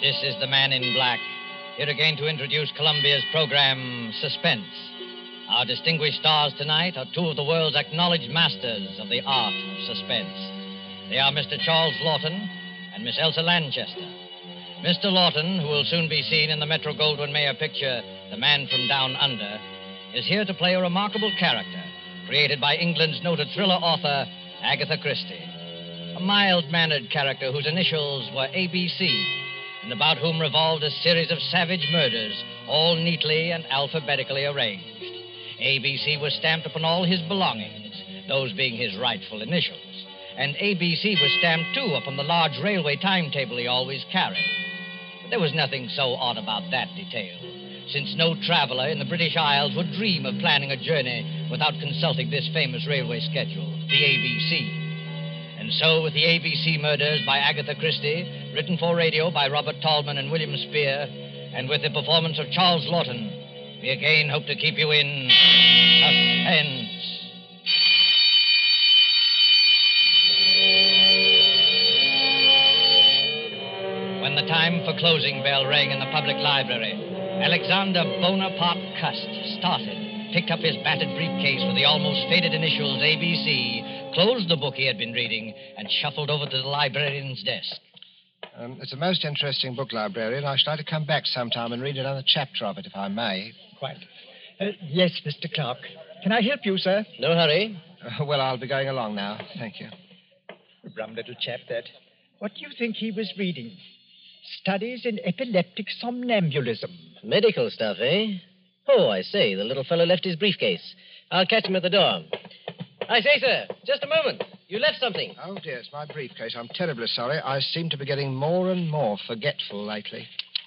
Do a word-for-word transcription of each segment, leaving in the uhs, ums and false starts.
This is the Man in Black, here again to introduce Columbia's program, Suspense. Our distinguished stars tonight are two of the world's acknowledged masters of the art of suspense. They are Mister Charles Lawton and Miss Elsa Lanchester. Mister Lawton, who will soon be seen in the Metro-Goldwyn-Mayer picture, The Man from Down Under, is here to play a remarkable character created by England's noted thriller author, Agatha Christie. A mild-mannered character whose initials were A B C, and about whom revolved a series of savage murders, all neatly and alphabetically arranged. A B C was stamped upon all his belongings, those being his rightful initials. And A B C was stamped, too, upon the large railway timetable he always carried. But there was nothing so odd about that detail, since no traveler in the British Isles would dream of planning a journey without consulting this famous railway schedule, the A B C. And so, with the A B C Murders by Agatha Christie, written for radio by Robert Tallman and William Spear, and with the performance of Charles Lawton, we again hope to keep you in suspense. When the time for closing bell rang in the public library, Alexander Bonaparte Cust started, picked up his battered briefcase with the almost faded initials A B C, closed the book he had been reading, and shuffled over to the librarian's desk. Um, it's a most interesting book, librarian. I should like to come back sometime and read another chapter of it, if I may. Quite. Uh, yes, Mister Clark. Can I help you, sir? No hurry. Uh, well, I'll be going along now. Thank you. Rum little chap, that. What do you think he was reading? Studies in epileptic somnambulism. Medical stuff, eh? Oh, I say, the little fellow left his briefcase. I'll catch him at the door. I say, sir, just a moment. You left something. Oh, dear, it's my briefcase. I'm terribly sorry. I seem to be getting more and more forgetful lately.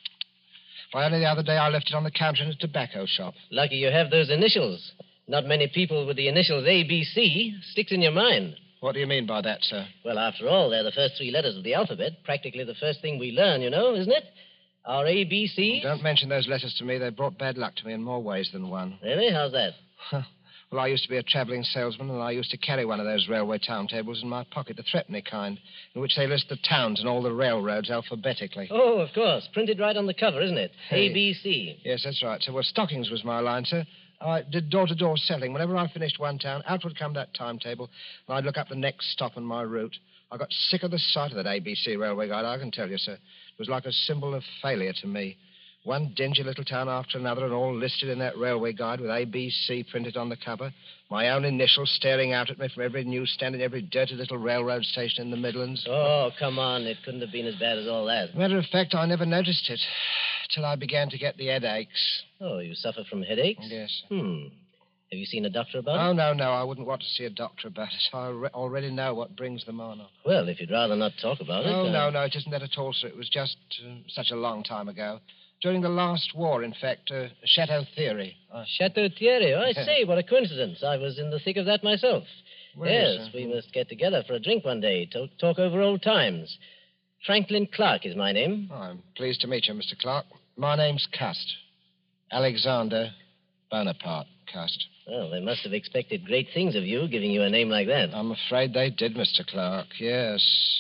Why, only the other day I left it on the counter in a tobacco shop. Lucky you have those initials. Not many people with the initials A B C sticks in your mind. What do you mean by that, sir? Well, after all, they're the first three letters of the alphabet. Practically the first thing we learn, you know, isn't it? Our A B Cs. Don't mention those letters to me. They've brought bad luck to me in more ways than one. Really? How's that? Well, I used to be a traveling salesman, and I used to carry one of those railway timetables in my pocket, the threepenny kind, in which they list the towns and all the railroads alphabetically. Oh, of course. Printed right on the cover, isn't it? Hey. A B C. Yes, that's right, sir. Well, stockings was my line, sir. I did door-to-door selling. Whenever I finished one town, out would come that timetable, and I'd look up the next stop on my route. I got sick of the sight of that A B C railway guide, I can tell you, sir. It was like a symbol of failure to me. One dingy little town after another, and all listed in that railway guide with A B C printed on the cover. My own initials staring out at me from every newsstand and every dirty little railroad station in the Midlands. Oh, come on. It couldn't have been as bad as all that. Matter of fact, I never noticed it till I began to get the headaches. Oh, you suffer from headaches? Yes. Hmm. Have you seen a doctor about it? Oh, no, no. I wouldn't want to see a doctor about it. I re- already know what brings them on. Well, if you'd rather not talk about it... Oh, uh... no, no. It isn't that at all, sir. It was just uh, such a long time ago. During the last war, in fact, uh, Chateau Theory. Uh, Chateau Thierry. Oh, I say, what a coincidence. I was in the thick of that myself. Where yes, is, uh, we must get together for a drink one day, to talk over old times. Franklin Clark is my name. Oh, I'm pleased to meet you, Mister Clark. My name's Cust. Alexander Bonaparte Cust. Well, they must have expected great things of you, giving you a name like that. I'm afraid they did, Mister Clark, yes.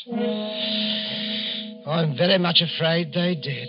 I'm very much afraid they did.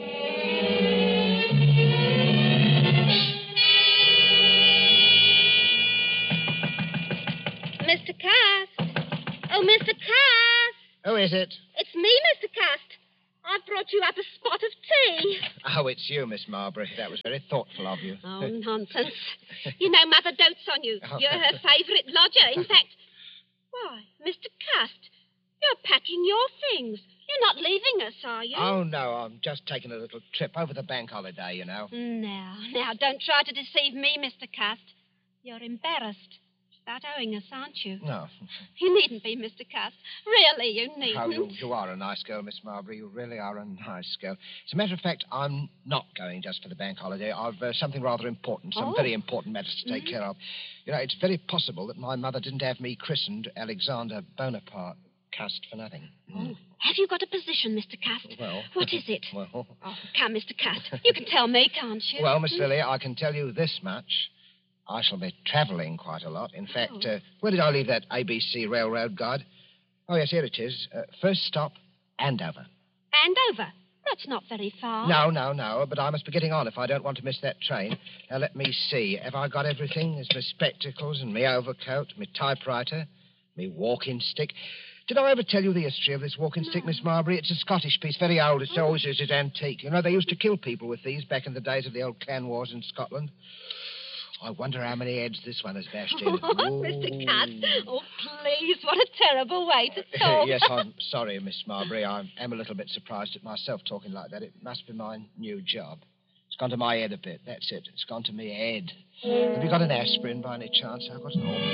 Mister Cast. Oh, Mister Cast. Who is it? It's me, Mister Cast. I've brought you up a spot of tea. Oh, it's you, Miss Marbury. That was very thoughtful of you. Oh, nonsense. You know Mother dotes on you. Oh. You're her favourite lodger. In fact, why, Mister Cast, you're packing your things. You're not leaving us, are you? Oh, no, I'm just taking a little trip over the bank holiday, you know. Now, now, don't try to deceive me, Mister Cast. You're embarrassed. About owing us, aren't you? No. You needn't be, Mister Cast. Really, you needn't. Oh, you, you are a nice girl, Miss Marbury. You really are a nice girl. As a matter of fact, I'm not going just for the bank holiday. I've uh, something rather important, some Oh. very important matters to take Mhm. care of. You know, it's very possible that my mother didn't have me christened Alexander Bonaparte Cust for nothing. Oh. Have you got a position, Mister Cast? Well... What is it? Well... Oh, come, Mister Cast. You can tell me, can't you? Well, Miss Lily, I can tell you this much. I shall be travelling quite a lot. In fact, Oh. uh, where did I leave that A B C railroad guide? Oh, yes, here it is. Uh, first stop, Andover. Andover. That's not very far. No, no, no, but I must be getting on if I don't want to miss that train. Now, let me see. Have I got everything? There's my spectacles and my overcoat, my typewriter, my walking stick. Did I ever tell you the history of this walking stick, Miss Marbury? It's a Scottish piece, very old. It's always it's antique. You know, they used to kill people with these back in the days of the old clan wars in Scotland. I wonder how many heads this one has bashed in. Oh, Mister Cast. Oh, please, what a terrible way to talk. Yes, I'm sorry, Miss Marbury. I am a little bit surprised at myself talking like that. It must be my new job. It's gone to my head a bit. That's it. It's gone to me head. Have you got an aspirin by any chance? I've got an all.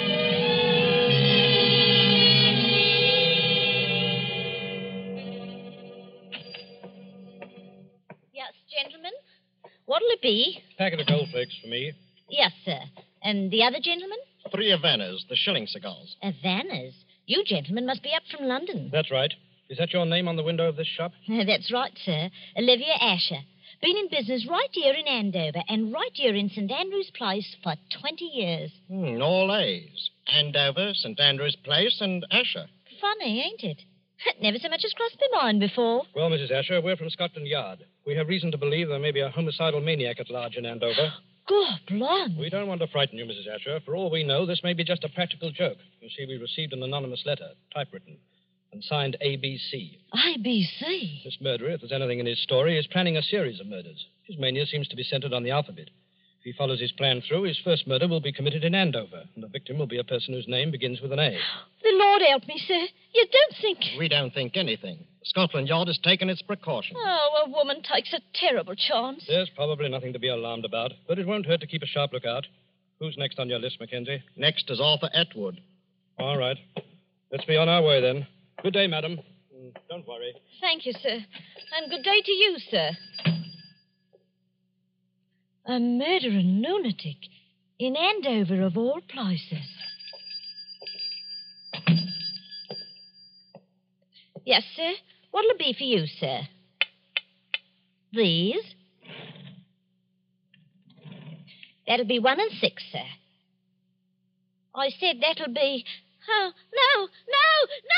Yes, gentlemen. What'll it be? Packet of goldflakes for me. Yes, sir. And the other gentleman? Three Havanas, the shilling cigars. Havanas. You gentlemen must be up from London. That's right. Is that your name on the window of this shop? That's right, sir. Olivia Asher. Been in business right here in Andover and right here in St Andrew's Place for twenty years. Hmm, all A's. Andover, St Andrew's Place, and Asher. Funny, ain't it? Never so much as crossed my mind before. Well, Missus Asher, we're from Scotland Yard. We have reason to believe there may be a homicidal maniac at large in Andover. God, blimey. We don't want to frighten you, Missus Asher. For all we know, this may be just a practical joke. You see, we received an anonymous letter, typewritten, and signed A B C. I B C? This murderer, if there's anything in his story, is planning a series of murders. His mania seems to be centered on the alphabet. If he follows his plan through, his first murder will be committed in Andover, and the victim will be a person whose name begins with an A. The Lord help me, sir. You don't think... We don't think anything. Scotland Yard has taken its precautions. Oh, a woman takes a terrible chance. There's probably nothing to be alarmed about, but it won't hurt to keep a sharp lookout. Who's next on your list, Mackenzie? Next is Arthur Atwood. All right. Let's be on our way, then. Good day, madam. Don't worry. Thank you, sir. And good day to you, sir. A murdering lunatic in Andover, of all places. Yes, sir. What'll it be for you, sir? These? That'll be one and six, sir. I said that'll be... Oh, no, no, no!